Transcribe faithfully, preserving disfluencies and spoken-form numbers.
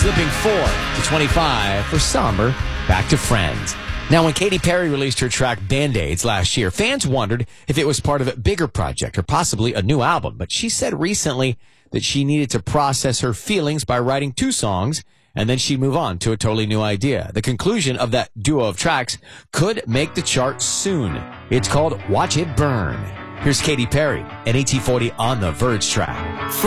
slipping four to twenty-five for Somber, Back to Friends. Now, when Katy Perry released her track Band-Aids last year, fans wondered if it was part of a bigger project or possibly a new album. But she said recently that she needed to process her feelings by writing two songs, and then she'd move on to a totally new idea. The conclusion of that duo of tracks could make the chart soon. It's called Watch It Burn. Here's Katy Perry and A T forty on the Verge track.